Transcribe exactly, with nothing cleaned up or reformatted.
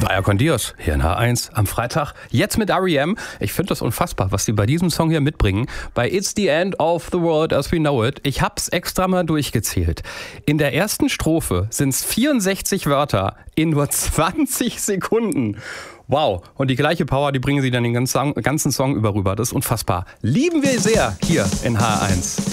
Vaya con Dios, hier in H eins am Freitag. Jetzt mit R E M. Ich finde das unfassbar, was die bei diesem Song hier mitbringen. Bei It's the End of the World as we know it. Ich hab's extra mal durchgezählt. In der ersten Strophe sind's vierundsechzig Wörter in nur zwanzig Sekunden. Wow. Und die gleiche Power, die bringen sie dann den ganzen Song über rüber. Das ist unfassbar. Lieben wir sehr hier in H eins.